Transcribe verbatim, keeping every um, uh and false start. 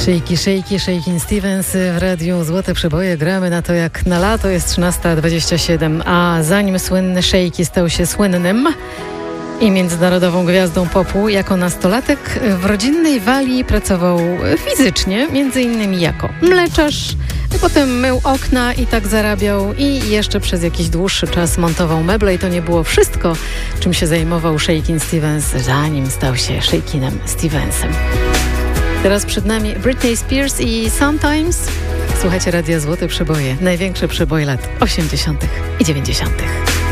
Shaky, shaky, Shakin' Stevens w radiu Złote Przeboje. Gramy na to jak na lato, jest trzynasta dwadzieścia siedem, a zanim słynny Shaky stał się słynnym i międzynarodową gwiazdą popu, jako nastolatek w rodzinnej Walii pracował fizycznie, między innymi jako mleczarz, potem mył okna i tak zarabiał i jeszcze przez jakiś dłuższy czas montował meble i to nie było wszystko, czym się zajmował Shakin' Stevens, zanim stał się Shakinem Stevensem. Teraz przed nami Britney Spears i Sometimes. Słuchajcie Radia Złote Przeboje, największe przeboje lat osiemdziesiątych i dziewięćdziesiątych.